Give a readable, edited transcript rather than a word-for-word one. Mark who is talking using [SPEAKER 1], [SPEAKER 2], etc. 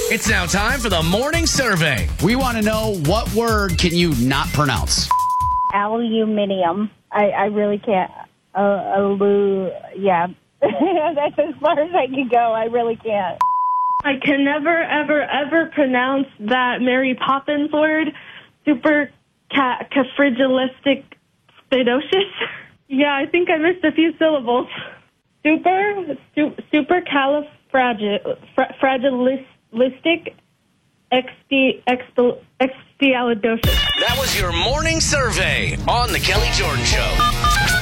[SPEAKER 1] It's now time for the morning survey.
[SPEAKER 2] We want to know, what word can you not pronounce?
[SPEAKER 3] Aluminium. I really can't. Yeah. That's as far as I can go. I really can't.
[SPEAKER 4] I can never, ever, ever pronounce that Mary Poppins word, supercalifragilistic spidosis. Yeah, I think I missed a few syllables. Supercalifragilistic expialidocious.
[SPEAKER 1] That was your morning survey on The Kelly Jordan Show.